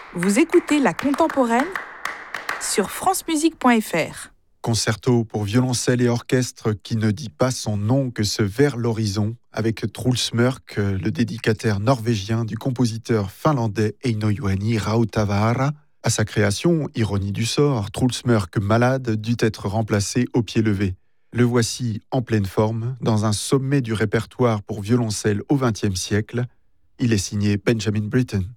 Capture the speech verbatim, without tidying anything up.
Vous écoutez La Contemporaine sur francemusique point f r. Concerto pour violoncelle et orchestre qui ne dit pas son nom que ce Vers l'horizon, avec Truls Mørk, le dédicataire norvégien du compositeur finlandais Eino Juhani Rautavaara. À sa création, ironie du sort, Truls Mørk, malade, dut être remplacé au pied levé. Le voici en pleine forme, dans un sommet du répertoire pour violoncelle au vingtième siècle. Il est signé Benjamin Britten.